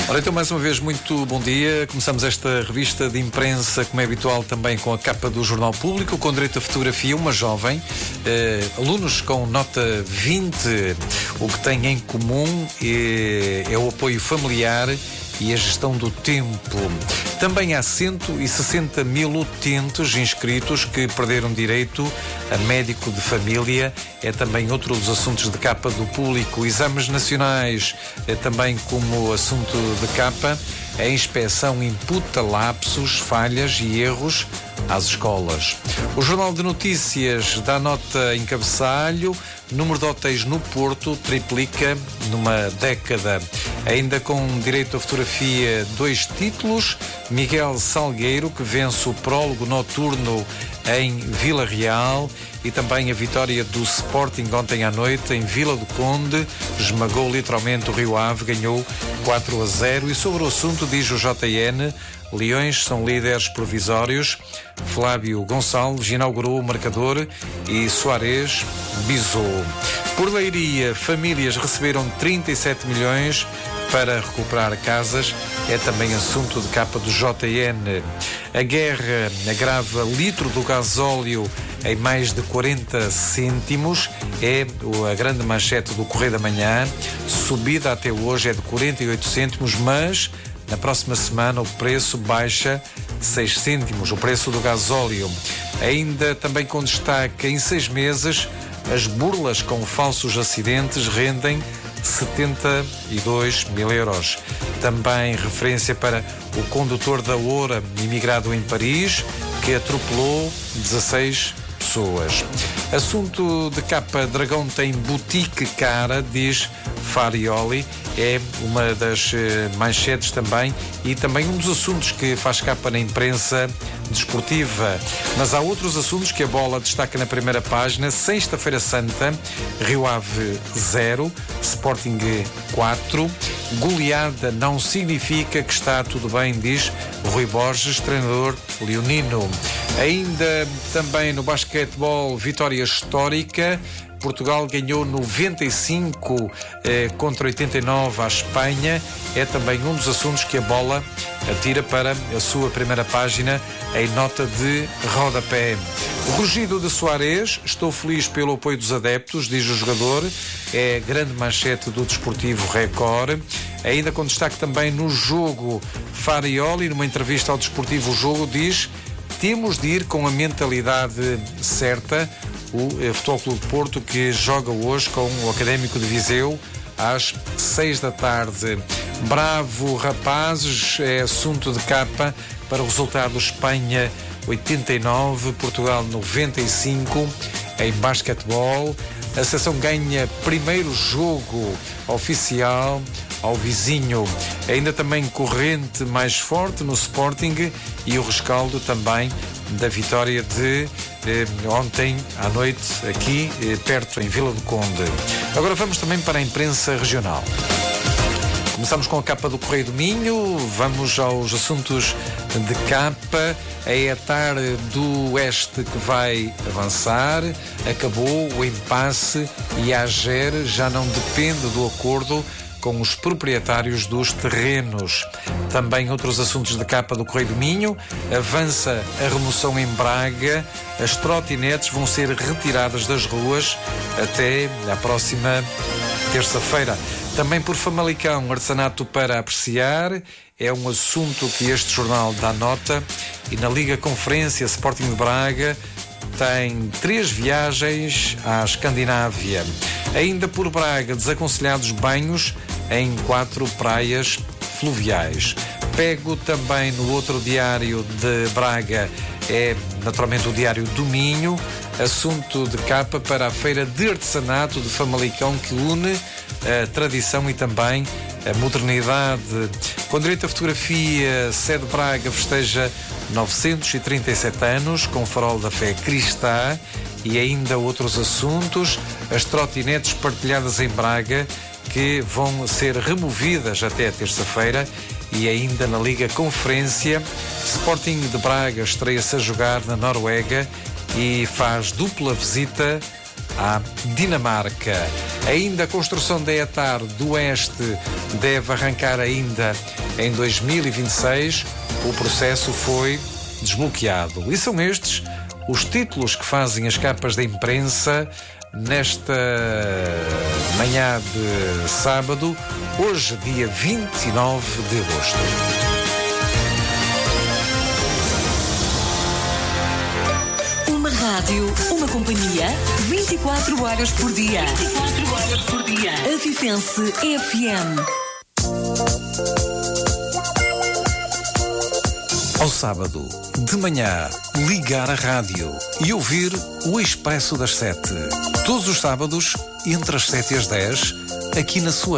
Ora, então, mais uma vez, muito bom dia. Começamos esta revista de imprensa, como é habitual, também com a capa do Jornal Público, com direito à fotografia, uma jovem, alunos com nota 20. O que têm em comum é o apoio familiar e a gestão do tempo. Também há 160 mil utentes inscritos que perderam direito a médico de família. É também outro dos assuntos de capa do Público. Exames nacionais é também como assunto de capa. A inspeção imputa lapsos, falhas e erros às escolas. O Jornal de Notícias dá nota em cabeçalho. Número de hotéis no Porto triplica numa década. Ainda com direito à fotografia, 2 títulos. Miguel Salgueiro, que vence o prólogo noturno em Vila Real, e também a vitória do Sporting ontem à noite em Vila do Conde. Esmagou literalmente o Rio Ave, ganhou 4-0. E sobre o assunto diz o JN: Leões são líderes provisórios. Flávio Gonçalves inaugurou o marcador e Soares bisou. Por Leiria, famílias receberam 37 milhões para recuperar casas. É também assunto de capa do JN. A guerra agrava litro do gasóleo em mais de 40 cêntimos. É a grande manchete do Correio da Manhã. Subida até hoje é de 48 cêntimos, mas na próxima semana o preço baixa 6 cêntimos, o preço do gasóleo. Ainda também com destaque, em 6 meses, as burlas com falsos acidentes rendem 72 mil euros. Também referência para o condutor da Oura, imigrado em Paris, que atropelou 16 pessoas. Assunto de capa: Dragão tem boutique cara, diz Farioli. É uma das manchetes também, e também um dos assuntos que faz capa na imprensa desportiva. Mas há outros assuntos que a Bola destaca na primeira página. Sexta-feira Santa, Rio Ave 0, Sporting 4. Goleada não significa que está tudo bem, diz Rui Borges, treinador leonino. Ainda também no basquetebol, vitória histórica. Portugal ganhou 95 contra 89 à Espanha. É também um dos assuntos que a Bola atira para a sua primeira página em nota de rodapé. O rugido de Soares: estou feliz pelo apoio dos adeptos, diz o jogador. É grande manchete do Desportivo Record. Ainda com destaque também no jogo, Farioli, numa entrevista ao Desportivo O Jogo, diz: temos de ir com a mentalidade certa. O Futebol Clube de Porto, que joga hoje com o Académico de Viseu às 6 da tarde. Bravo, rapazes, é assunto de capa para o resultado: Espanha 89, Portugal 95 em basquetebol. A seleção ganha primeiro jogo oficial ao vizinho. Ainda também corrente mais forte no Sporting e o rescaldo também da vitória de ontem à noite aqui perto em Vila do Conde. Agora vamos também para a imprensa regional. Começamos com a capa do Correio do Minho. Vamos aos assuntos de capa. A ETAR do Oeste que vai avançar. Acabou o impasse e a AGER já não depende do acordo com os proprietários dos terrenos. Também outros assuntos de capa do Correio do Minho. Avança a remoção em Braga. As trotinetes vão ser retiradas das ruas até à próxima terça-feira. Também por Famalicão, artesanato para apreciar. É um assunto que este jornal dá nota. E na Liga Conferência, Sporting de Braga tem 3 viagens à Escandinávia. Ainda por Braga, desaconselhados banhos em 4 praias fluviais. Pego também no outro diário de Braga, é naturalmente o Diário do Minho, assunto de capa para a Feira de Artesanato de Famalicão, que une a tradição e também a modernidade. Com direito à fotografia, Sede Braga festeja 937 anos com o farol da fé cristã. E ainda outros assuntos: as trotinetes partilhadas em Braga, que vão ser removidas até a terça-feira. E ainda na Liga Conferência, Sporting de Braga estreia-se a jogar na Noruega e faz dupla visita à Dinamarca. Ainda a construção da ETAR do Oeste deve arrancar ainda em 2026. O processo foi desbloqueado. E são estes os títulos que fazem as capas da imprensa nesta manhã de sábado, hoje, dia 29 de agosto. Uma rádio, uma companhia, 24 horas por dia. 24 horas por dia. Avifense FM. Ao sábado, de manhã, ligar a rádio e ouvir o Expresso das 7. Todos os sábados, entre as 7 e as 10, aqui na sua